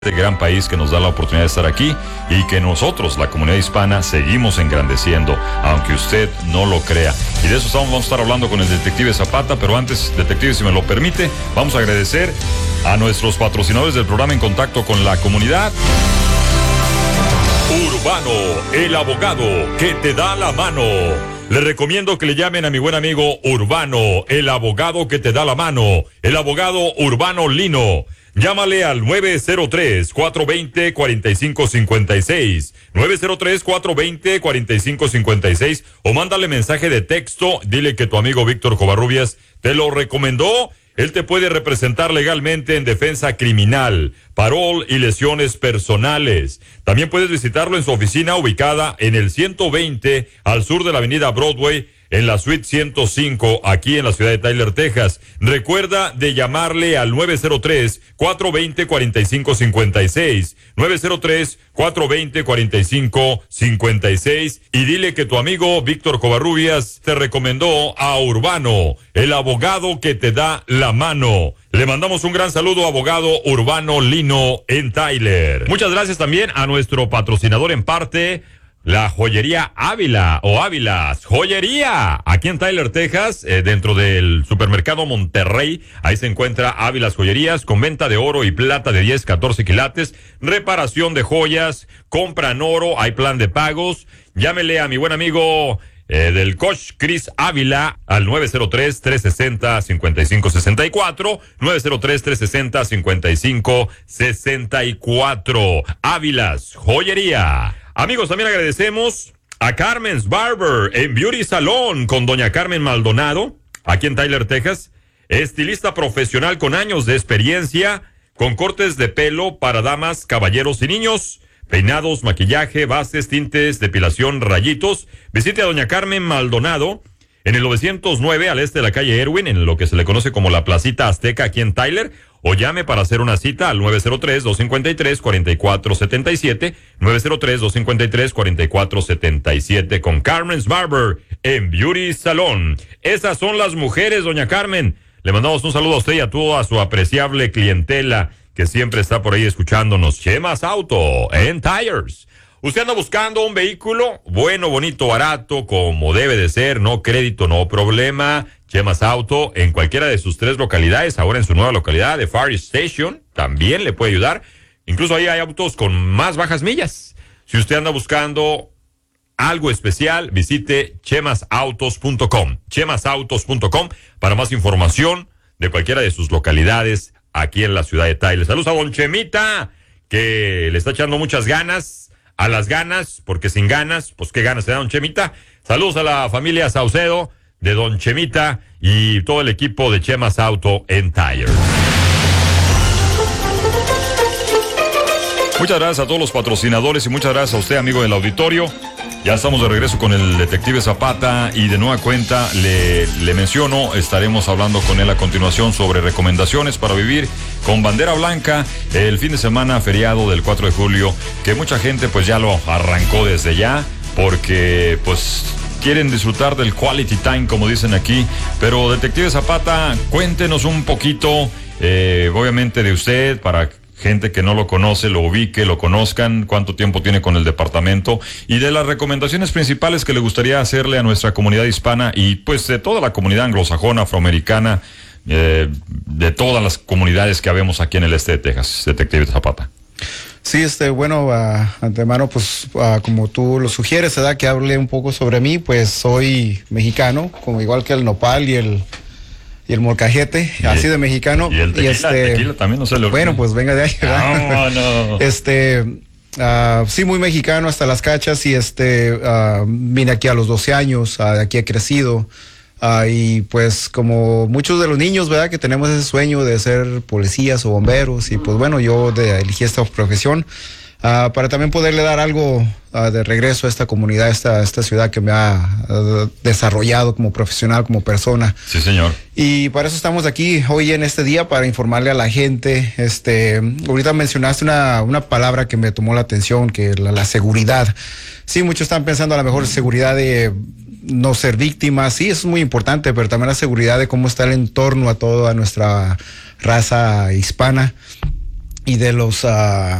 Este gran país que nos da la oportunidad de estar aquí y que nosotros, la comunidad hispana, seguimos engrandeciendo, aunque usted no lo crea. Y de eso vamos a estar hablando con el detective Zapata, pero antes, detective, si me lo permite, vamos a agradecer a nuestros patrocinadores del programa En Contacto con la Comunidad. Urbano, el abogado que te da la mano. Le recomiendo que le llamen a mi buen amigo Urbano, el abogado que te da la mano, el abogado Urbano Lino. Llámale al 903-420-4556, 903-420-4556, o mándale mensaje de texto, dile que tu amigo Víctor Covarrubias te lo recomendó. Él te puede representar legalmente en defensa criminal, parol y lesiones personales. También puedes visitarlo en su oficina ubicada en el 120 al sur de la avenida Broadway, en la suite 105, aquí en la ciudad de Tyler, Texas. Recuerda de llamarle al 903-420-4556, 903-420-4556, y dile que tu amigo Víctor Covarrubias te recomendó a Urbano, el abogado que te da la mano. Le mandamos un gran saludo, abogado Urbano Lino en Tyler. Muchas gracias también a nuestro patrocinador en parte, la joyería Ávila o Ávilas Joyería, aquí en Tyler, Texas, dentro del supermercado Monterrey. Ahí se encuentra Ávilas Joyerías, con venta de oro y plata de 10, 14 quilates, reparación de joyas, compra en oro, hay plan de pagos. Llámele a mi buen amigo del coach Chris Ávila al 903-360-5564, 903-360-5564. Ávilas Joyería. Amigos, también agradecemos a Carmen's Barber en Beauty Salon con doña Carmen Maldonado, aquí en Tyler, Texas. Estilista profesional con años de experiencia, con cortes de pelo para damas, caballeros y niños, peinados, maquillaje, bases, tintes, depilación, rayitos. Visite a doña Carmen Maldonado en el 909 al este de la calle Erwin, en lo que se le conoce como la Placita Azteca, aquí en Tyler. O llame para hacer una cita al 903-253-4477, 903-253-4477 con Carmen's Barber en Beauty Salon. Esas son las mujeres, doña Carmen. Le mandamos un saludo a usted y a toda su apreciable clientela que siempre está por ahí escuchándonos. Chemas Auto en Tires. Usted anda buscando un vehículo bueno, bonito, barato, como debe de ser, no crédito, no problema. Chemas Auto en cualquiera de sus 3 localidades, ahora en su nueva localidad de Fire Station, también le puede ayudar. Incluso ahí hay autos con más bajas millas. Si usted anda buscando algo especial, visite chemasautos.com, chemasautos.com para más información de cualquiera de sus localidades aquí en la ciudad de Tyler. Saludos a don Chemita, que le está echando muchas ganas a las ganas, porque sin ganas, pues qué ganas se da don Chemita. Saludos a la familia Saucedo de don Chemita y todo el equipo de Chemas Auto en Tyler. Muchas gracias a todos los patrocinadores y muchas gracias a usted, amigo del auditorio. Ya estamos de regreso con el detective Zapata y de nueva cuenta le menciono, estaremos hablando con él a continuación sobre recomendaciones para vivir con bandera blanca el fin de semana feriado del 4 de julio, que mucha gente pues ya lo arrancó desde ya, porque pues quieren disfrutar del quality time, como dicen aquí. Pero detective Zapata, cuéntenos un poquito, obviamente de usted, para gente que no lo conoce, lo ubique, lo conozcan, cuánto tiempo tiene con el departamento, y de las recomendaciones principales que le gustaría hacerle a nuestra comunidad hispana y pues de toda la comunidad anglosajona, afroamericana, de todas las comunidades que habemos aquí en el este de Texas, detective Zapata. Sí, bueno, antemano, pues, como tú lo sugieres, ¿verdad? Que hable un poco sobre mí. Pues soy mexicano, como igual que el nopal y el molcajete, así de mexicano. Y el tequila también no se lo... Bueno, pues venga de ahí, ¿verdad? No. Sí, muy mexicano hasta las cachas, y vine aquí a los 12 años, aquí he crecido. Y pues como muchos de los niños, ¿verdad? Que tenemos ese sueño de ser policías o bomberos, y pues bueno, yo elegí esta profesión para también poderle dar algo de regreso a esta comunidad, esta ciudad que me ha desarrollado como profesional, como persona. Sí, señor. Y para eso estamos aquí hoy en este día, para informarle a la gente. Ahorita mencionaste una palabra que me tomó la atención, que la seguridad. Sí, muchos están pensando a lo mejor seguridad de no ser víctimas. Sí, eso es muy importante, pero también la seguridad de cómo está el entorno a toda nuestra raza hispana. y de los